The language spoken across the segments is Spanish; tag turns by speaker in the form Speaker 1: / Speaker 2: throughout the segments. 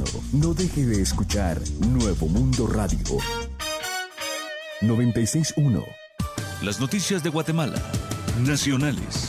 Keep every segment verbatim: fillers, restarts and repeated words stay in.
Speaker 1: No deje de escuchar Nuevo Mundo Radio. noventa y seis punto uno.
Speaker 2: Las noticias de Guatemala. Nacionales.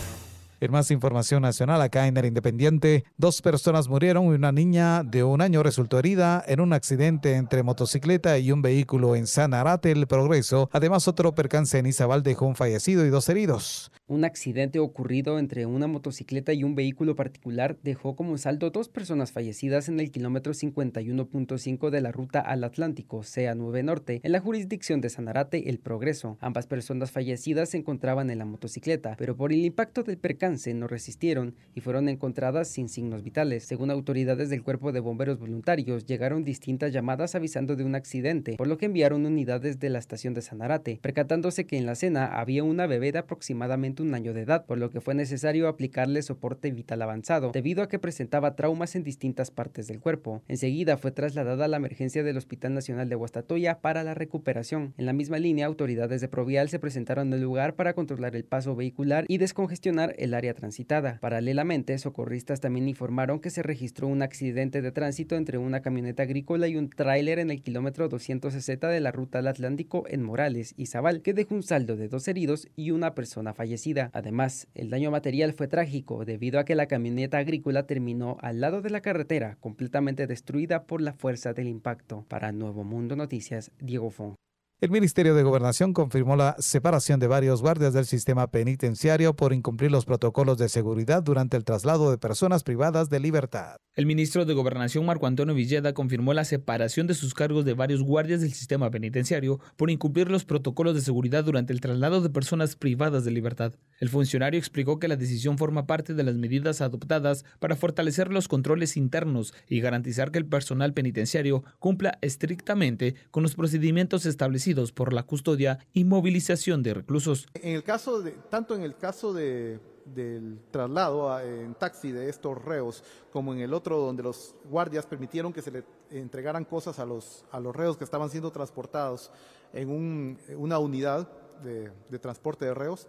Speaker 3: En más información nacional, acá en el Independiente, dos personas murieron y una niña de un año resultó herida en un accidente entre motocicleta y un vehículo en Sanarate, El Progreso. Además, otro percance en Izabal dejó un fallecido y dos heridos.
Speaker 4: Un accidente ocurrido entre una motocicleta y un vehículo particular dejó como saldo dos personas fallecidas en el kilómetro cincuenta y uno punto cinco de la ruta al Atlántico, C A nueve Norte, en la jurisdicción de Sanarate, El Progreso. Ambas personas fallecidas se encontraban en la motocicleta, pero por el impacto del percance no resistieron y fueron encontradas sin signos vitales. Según autoridades del Cuerpo de Bomberos Voluntarios, llegaron distintas llamadas avisando de un accidente, por lo que enviaron unidades de la estación de Sanarate, percatándose que en la escena había una bebé de aproximadamente un año de edad, por lo que fue necesario aplicarle soporte vital avanzado, debido a que presentaba traumas en distintas partes del cuerpo. Enseguida fue trasladada a la emergencia del Hospital Nacional de Guastatoya para la recuperación. En la misma línea, autoridades de Provial se presentaron en el lugar para controlar el paso vehicular y descongestionar el área transitada. Paralelamente, socorristas también informaron que se registró un accidente de tránsito entre una camioneta agrícola y un tráiler en el kilómetro doscientos sesenta de la ruta al Atlántico en Morales, Izabal, que dejó un saldo de dos heridos y una persona fallecida. Además, el daño material fue trágico debido a que la camioneta agrícola terminó al lado de la carretera, completamente destruida por la fuerza del impacto. Para Nuevo Mundo Noticias, Diego Fon.
Speaker 3: El Ministerio de Gobernación confirmó la separación de varios guardias del sistema penitenciario por incumplir los protocolos de seguridad durante el traslado de personas privadas de libertad.
Speaker 5: El ministro de Gobernación, Marco Antonio Villeda, confirmó la separación de sus cargos de varios guardias del sistema penitenciario por incumplir los protocolos de seguridad durante el traslado de personas privadas de libertad. El funcionario explicó que la decisión forma parte de las medidas adoptadas para fortalecer los controles internos y garantizar que el personal penitenciario cumpla estrictamente con los procedimientos establecidos por la custodia y movilización de reclusos.
Speaker 6: En el caso de, tanto en el caso de, del traslado a, en taxi de estos reos, como en el otro donde los guardias permitieron que se le entregaran cosas a los, a los reos que estaban siendo transportados en un, una unidad de, de transporte de reos,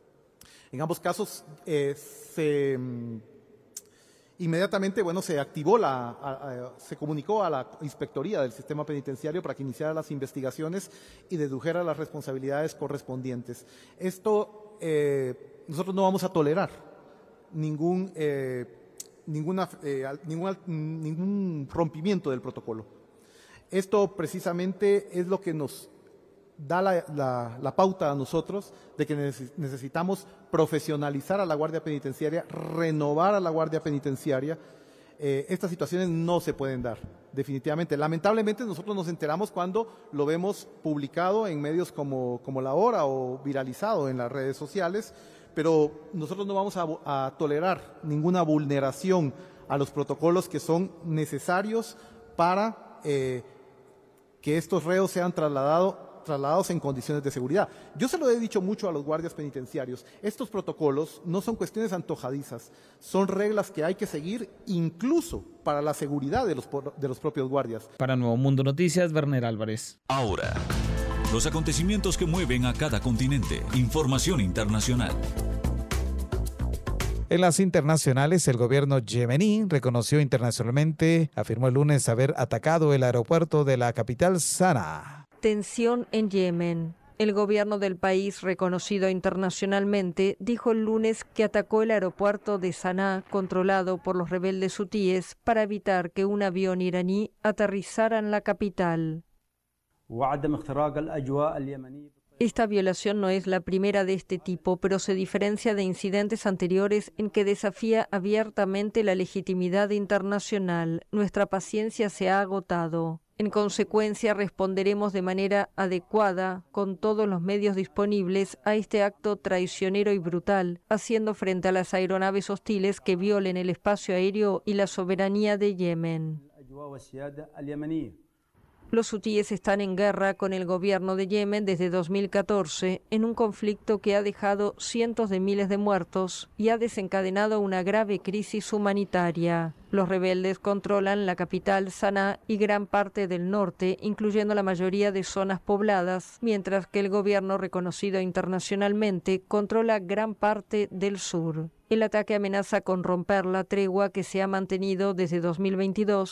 Speaker 6: en ambos casos eh, se... Inmediatamente, bueno, se activó la, a, a, se comunicó a la Inspectoría del Sistema Penitenciario para que iniciara las investigaciones y dedujera las responsabilidades correspondientes. Esto, eh, nosotros no vamos a tolerar ningún, eh, ninguna, eh, ningún, ningún rompimiento del protocolo. Esto precisamente es lo que nos da la, la, la pauta a nosotros de que necesitamos profesionalizar a la Guardia Penitenciaria, renovar a la Guardia Penitenciaria. Eh, estas situaciones no se pueden dar, definitivamente. Lamentablemente nosotros nos enteramos cuando lo vemos publicado en medios como, como La Hora o viralizado en las redes sociales, pero nosotros no vamos a, a tolerar ninguna vulneración a los protocolos que son necesarios para eh, que estos reos sean trasladados trasladados en condiciones de seguridad. Yo se lo he dicho mucho a los guardias penitenciarios, estos protocolos no son cuestiones antojadizas, son reglas que hay que seguir incluso para la seguridad de los, de los propios guardias.
Speaker 5: Para Nuevo Mundo Noticias, Werner Álvarez.
Speaker 2: Ahora, los acontecimientos que mueven a cada continente. Información internacional.
Speaker 3: En las internacionales, el gobierno yemení reconoció internacionalmente, afirmó el lunes haber atacado el aeropuerto de la capital Sanaa.
Speaker 7: Tensión en Yemen. El gobierno del país, reconocido internacionalmente, dijo el lunes que atacó el aeropuerto de Sanaa, controlado por los rebeldes hutíes, para evitar que un avión iraní aterrizara en la capital. Esta violación no es la primera de este tipo, pero se diferencia de incidentes anteriores en que desafía abiertamente la legitimidad internacional. Nuestra paciencia se ha agotado. En consecuencia, responderemos de manera adecuada, con todos los medios disponibles, a este acto traicionero y brutal, haciendo frente a las aeronaves hostiles que violen el espacio aéreo y la soberanía de Yemen. Los hutíes están en guerra con el gobierno de Yemen desde dos mil catorce, en un conflicto que ha dejado cientos de miles de muertos y ha desencadenado una grave crisis humanitaria. Los rebeldes controlan la capital Sanaa y gran parte del norte, incluyendo la mayoría de zonas pobladas, mientras que el gobierno reconocido internacionalmente controla gran parte del sur. El ataque amenaza con romper la tregua que se ha mantenido desde dos mil veintidós